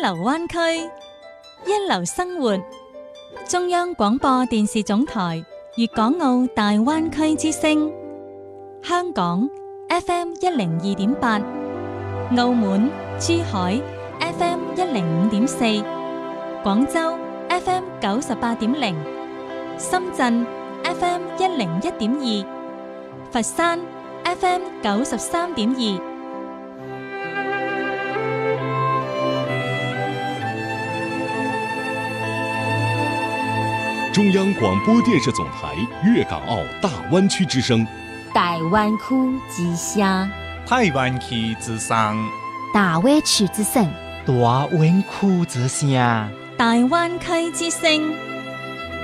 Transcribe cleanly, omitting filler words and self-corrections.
流灣區，一流生活。中央廣播電視總台粵港澳大灣區之聲，香港 FM102.8，澳門、珠海 FM105.4，廣州 FM98.0，深圳 FM101.2，佛山 FM93.2。 中央广播电视总台粤港澳大湾区之声， 大湾区之声， 台湾区之声， 大湾区之声， 大湾区之声， 大灣區之聲。